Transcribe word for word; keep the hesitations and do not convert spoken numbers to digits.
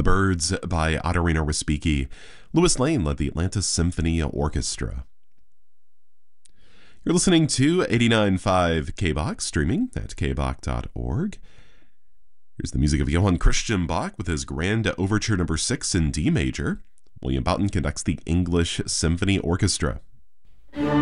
The Birds by Ottorino Respighi. Louis Lane led the Atlanta Symphony Orchestra. You're listening to eighty-nine point five K B O K, streaming at k b o k dot org. Here's the music of Johann Christian Bach with his Grand Overture Number six in D major. William Boughton conducts the English Symphony Orchestra.